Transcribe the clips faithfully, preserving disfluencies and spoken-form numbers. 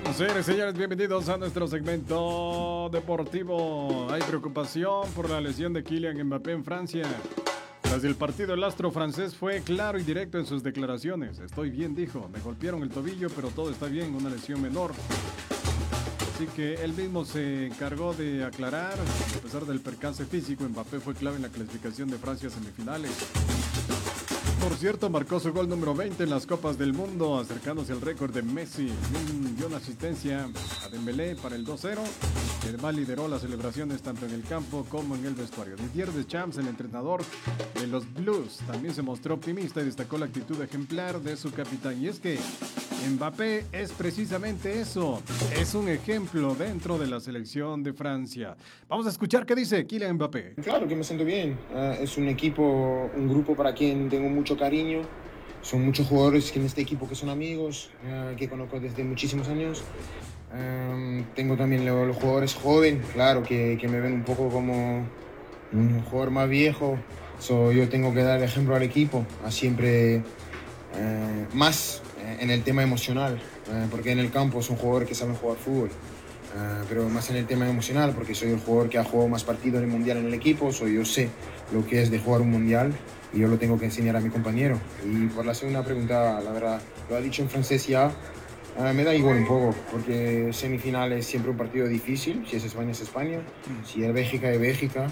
Señores, señores, bienvenidos a nuestro segmento deportivo. Hay preocupación por la lesión de Kylian Mbappé en Francia. Tras el partido, el astro francés fue claro y directo en sus declaraciones. Estoy bien, dijo. Me golpearon el tobillo, pero todo está bien, una lesión menor. Así que él mismo se encargó de aclarar. A pesar del percance físico, Mbappé fue clave en la clasificación de Francia a semifinales. Por cierto, marcó su gol número veinte en las Copas del Mundo, acercándose al récord de Messi. Dio una asistencia a Dembélé para el dos cero, que además lideró las celebraciones tanto en el campo como en el vestuario. Didier Deschamps, el entrenador de los Blues, también se mostró optimista y destacó la actitud ejemplar de su capitán. Y es que Mbappé es precisamente eso, es un ejemplo dentro de la selección de Francia. Vamos a escuchar qué dice Kylian Mbappé. Claro que me siento bien, uh, es un equipo, un grupo para quien tengo mucho cariño, son muchos jugadores en este equipo que son amigos, uh, que conozco desde muchísimos años. Um, tengo también los, los jugadores jóvenes, claro, que, que me ven un poco como un jugador más viejo, so, yo tengo que dar el ejemplo al equipo, a siempre uh, más en el tema emocional, uh, porque en el campo son jugadores que saben jugar fútbol. Uh, pero más en el tema emocional, porque soy el jugador que ha jugado más partidos en el mundial en el equipo, soy, yo sé lo que es de jugar un mundial y yo lo tengo que enseñar a mi compañero. Y por la segunda pregunta, la verdad, lo ha dicho en francés ya, uh, me da igual un poco, porque semifinal es siempre un partido difícil, si es España es España, si es Bélgica es Bélgica.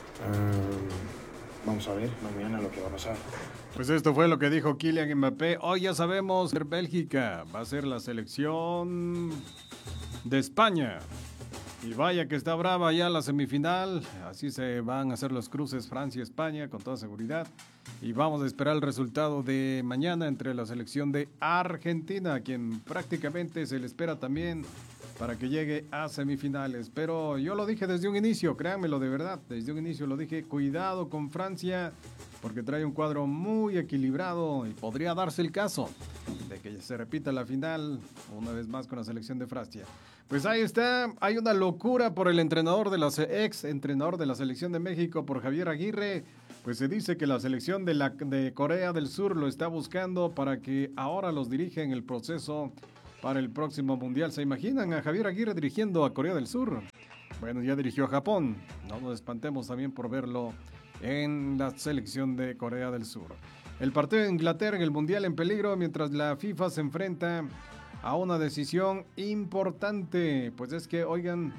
Uh, vamos a ver mañana lo que va a pasar. Pues esto fue lo que dijo Kylian Mbappé. Hoy ya sabemos, Bélgica va a ser la selección de España. Y vaya que está brava ya la semifinal. Así se van a hacer los cruces Francia-España con toda seguridad. Y vamos a esperar el resultado de mañana entre la selección de Argentina, a quien prácticamente se le espera también para que llegue a semifinales. Pero yo lo dije desde un inicio, créanmelo de verdad, desde un inicio lo dije, cuidado con Francia, porque trae un cuadro muy equilibrado y podría darse el caso de que se repita la final una vez más con la selección de Francia. Pues ahí está, hay una locura por el entrenador de la ex entrenador de la selección de México, por Javier Aguirre. Pues se dice que la selección de, la, de Corea del Sur lo está buscando para que ahora los dirija en el proceso para el próximo mundial. ¿Se imaginan a Javier Aguirre dirigiendo a Corea del Sur? Bueno, ya dirigió a Japón, no nos espantemos también por verlo en la selección de Corea del Sur. El partido de Inglaterra en el mundial en peligro mientras la FIFA se enfrenta a una decisión importante. Pues es que, oigan,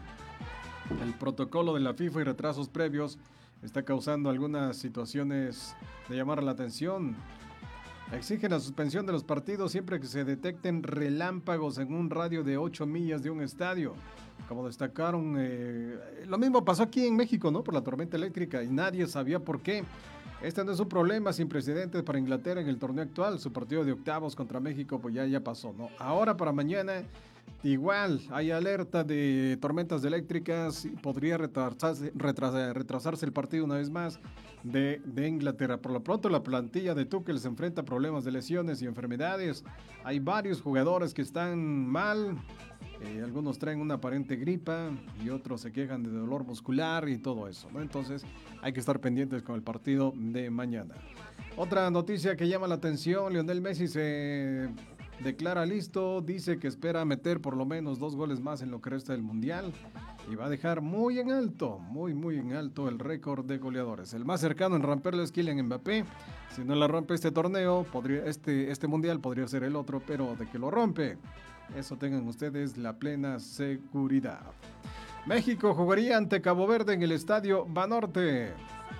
el protocolo de la FIFA y retrasos previos está causando algunas situaciones de llamar la atención. Exigen la suspensión de los partidos siempre que se detecten relámpagos en un radio de ocho millas de un estadio. Como destacaron, eh, lo mismo pasó aquí en México, ¿no? Por la tormenta eléctrica y nadie sabía por qué. Este no es un problema sin precedentes para Inglaterra en el torneo actual. Su partido de octavos contra México pues ya, ya pasó, ¿no? Ahora para mañana igual hay alerta de tormentas eléctricas. Podría retrasarse, retrasar, retrasarse el partido una vez más de, de Inglaterra. Por lo pronto la plantilla de Tuchel se enfrenta a problemas de lesiones y enfermedades. Hay varios jugadores que están mal. Eh, algunos traen una aparente gripa y otros se quejan de dolor muscular y todo eso, ¿no? Entonces hay que estar pendientes con el partido de mañana. Otra noticia que llama la atención, Lionel Messi se declara listo, dice que espera meter por lo menos dos goles más en lo que resta del mundial y va a dejar muy en alto, muy muy en alto el récord de goleadores. El más cercano en romperlo es Kylian Mbappé. Si no la rompe este torneo, podría, este, este mundial podría ser el otro, pero de que lo rompe, eso tengan ustedes la plena seguridad. México jugaría ante Cabo Verde en el estadio Banorte.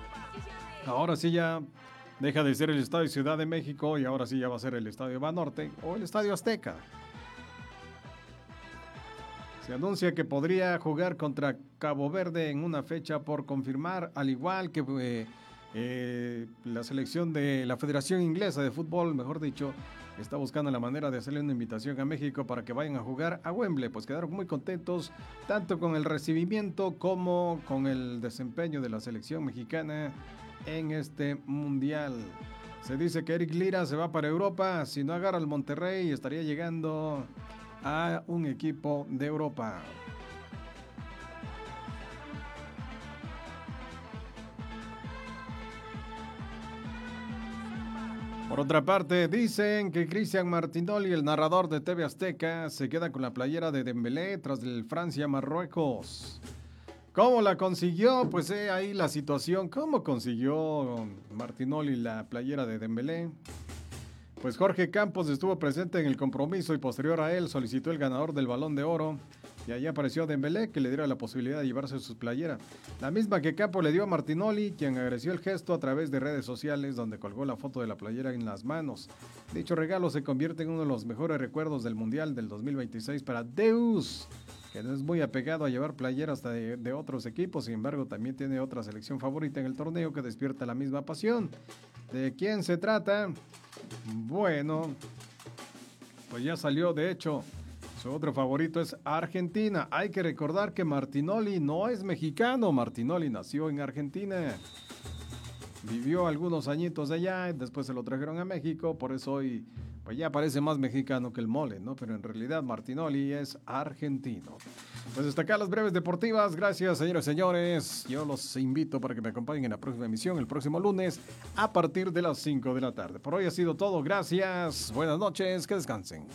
Ahora sí ya deja de ser el estadio Ciudad de México y ahora sí ya va a ser el estadio Banorte o el estadio Azteca. Se anuncia que podría jugar contra Cabo Verde en una fecha por confirmar, al igual que eh, eh, la selección de la Federación Inglesa de Fútbol, mejor dicho, está buscando la manera de hacerle una invitación a México para que vayan a jugar a Wembley. Pues quedaron muy contentos tanto con el recibimiento como con el desempeño de la selección mexicana en este mundial. Se dice que Eric Lira se va para Europa. Si no agarra al Monterrey, estaría llegando a un equipo de Europa. Por otra parte, dicen que Cristian Martinoli, el narrador de T V Azteca, se queda con la playera de Dembélé tras el Francia-Marruecos. ¿Cómo la consiguió? Pues eh, ahí la situación. ¿Cómo consiguió Martinoli la playera de Dembélé? Pues Jorge Campos estuvo presente en el compromiso y posterior a él solicitó el ganador del Balón de Oro. Y ahí apareció Dembélé, que le diera la posibilidad de llevarse su playera. La misma que Campos le dio a Martinoli, quien agradeció el gesto a través de redes sociales, donde colgó la foto de la playera en las manos. Dicho regalo se convierte en uno de los mejores recuerdos del Mundial del dos mil veintiséis para Deus, que no es muy apegado a llevar playeras de, de otros equipos. Sin embargo, también tiene otra selección favorita en el torneo que despierta la misma pasión. ¿De quién se trata? Bueno, pues ya salió, de hecho. Su otro favorito es Argentina. Hay que recordar que Martinoli no es mexicano. Martinoli nació en Argentina. Vivió algunos añitos allá y después se lo trajeron a México. Por eso hoy pues ya parece más mexicano que el mole, ¿no? Pero en realidad Martinoli es argentino. Pues hasta acá las breves deportivas. Gracias, señores y señores. Yo los invito para que me acompañen en la próxima emisión el próximo lunes a partir de las cinco de la tarde. Por hoy ha sido todo. Gracias. Buenas noches. Que descansen.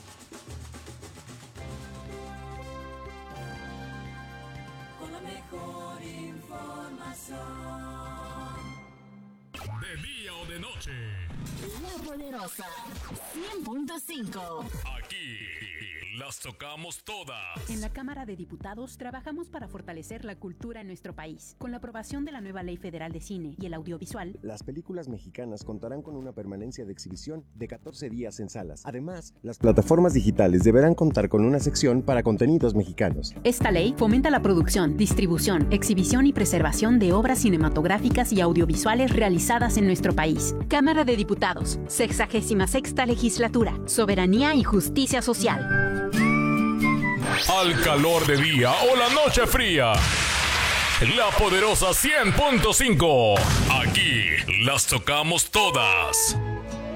De día o de noche. La Poderosa cien punto cinco. Aquí las tocamos todas. En la Cámara de Diputados trabajamos para fortalecer la cultura en nuestro país. Con la aprobación de la nueva Ley Federal de Cine y el Audiovisual, las películas mexicanas contarán con una permanencia de exhibición de catorce días en salas. Además, las plataformas digitales deberán contar con una sección para contenidos mexicanos. Esta ley fomenta la producción, distribución, exhibición y preservación de obras cinematográficas y audiovisuales realizadas en nuestro país. Cámara de Diputados, sexagésima sexta legislatura, soberanía y justicia social. Al calor de día o la noche fría. La Poderosa cien punto cinco. Aquí las tocamos todas.